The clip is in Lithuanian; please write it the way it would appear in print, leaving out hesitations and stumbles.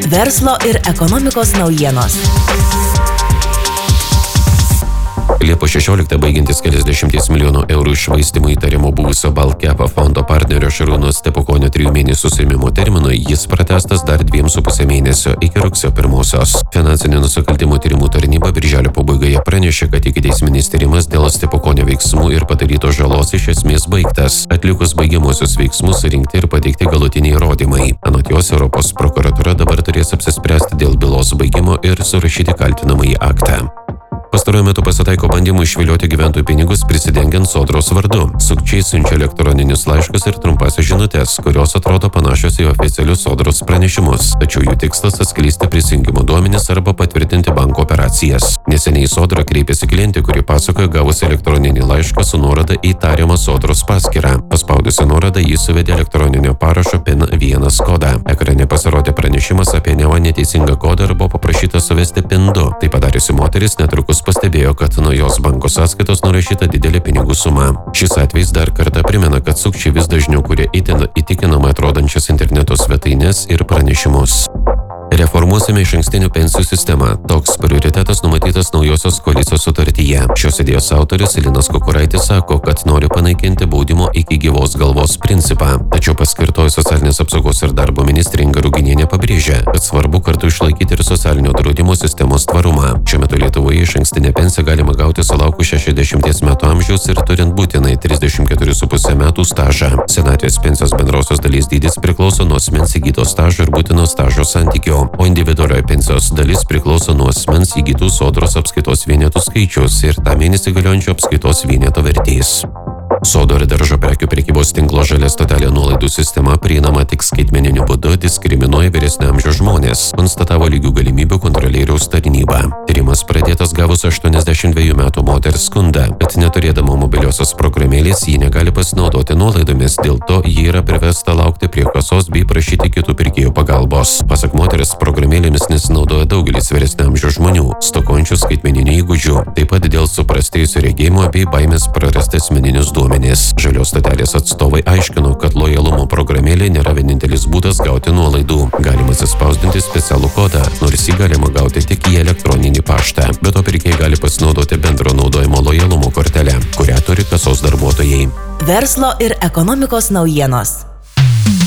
Verslo ir ekonomikos naujienos. Liepos 16 baigiantis keliasdešimties milijonų eurų iššvaistymų įtarimo buvusio Baltkepo fondo partnerio Šarūno Stepukonio 3 mėnesių suėmimo terminui, jis pratęstas dar 2,5 mėnesio iki rugsėjo 1. Finansinių nusikaltimų tyrimų tarnyba birželio pabaigoje pranešė, kad ikiteisminis tyrimas dėl Stepukonio veiksmų ir padarytos žalos iš esmės baigtas. Atlikus baigiamuosius veiksmus surinkti ir pateikti galutiniai įrodymai. Anot jos, Europos prokuratūra dabar turės apsispręsti dėl bylos baigimo ir surašyti kaltinamąjį aktą. Pastaruoju metu pasitaiko bandymų išvilioti gyventojų pinigus prisidengiant Sodros vardu. Sukčiai siunčia elektroninius laiškus ir trumpasias žinutes, kurios atrodo panašios į oficialius Sodros pranešimus, tačiau jų tikslas atskleisti prisijungimo duomenis arba patvirtinti banko operacijas. Neseniai Sodra kreipėsi klientė, kuri pasakojo gavusi elektroninį laišką su nuoroda į tariamą Sodros paskyrą. Paspaudusi nuorodą, jis suvedė elektroninio parašo PIN-1 kodą. Ekrane pasirodė pranešimas apie neva neteisingą kodą ir buvo paprašyta suvesti PIN-2. Tai padariusi moteris netrukus pastebėjo, kad nuo jos banko sąskaitos nurašyta didelė pinigų suma. Šis atvejs dar kartą primena, kad sukčiai vis dažniau kuria itin įtikinamai atrodančias interneto svetaines ir pranešimus. Reformuosime išankstinių pensijų sistemą. Toks prioritetas numatytas naujosios koalicijos sutartyje. Šios idėjos autoris Linas Kukuraitis sako, kad nori panaikinti baudimo iki gyvos galvos principą. Tačiau paskirtoji socialinės apsaugos ir darbo ministrė Inga Ruginienė pabrėžia, kad svarbu kartu išlaikyti ir socialinio draudimo sistemos tvarumą. Šiuo metu Lietuvoje išankstinę pensiją galima gauti sulaukus 60 metų amžiaus ir turint būtinai 34,5 metų stažą. Senatvės pensijos bendrosios dalies dydis priklauso nuo asmens įgyto stažo ir būtino stažo santykio, o individualioji pensijos dalis priklauso nuo asmens įgytų Sodros apskaitos vienetų skaičius ir tą mėnesį galiojančio apskaitos vieneto vertės. Sodo ir daržo prekių prekybos tinklo Žalia stotelė nuolaidų sistema prieinama tik skaitmeniniu būdu diskriminuoja vyresnio amžiaus žmonės, konstatavo lygių galimybių kontrolieriaus tarnyba. Tyrimas pradėtas gavus 82 metų moters skundą, kad neturėdama mobiliosios programėlės ji negali pasinaudoti nuolaidomis, dėl to ji yra priversta laukti prie kasos bei prašyti kitų pirkėjų pagalbos. Pasak moteris, programėlėmis nesinaudoja daugelis vyresnio amžiaus žmonių, stokojančių skaitmeninių įgūdžių, taip pat dėl suprastėjusio regėjimo bei baimės prarasti asmeninius duomenis. Žalios stotelės atstovai aiškino, kad lojalumo programėlė nėra vienintelis būdas gauti nuolaidų. Galima atsispausdinti specialų kodą, nors jį galima gauti tik į elektroninį paštą. Be to pirkėjai gali pasinaudoti bendro naudojimo lojalumo kortelę, kurią turi kasos darbuotojai. Verslo ir ekonomikos naujienos.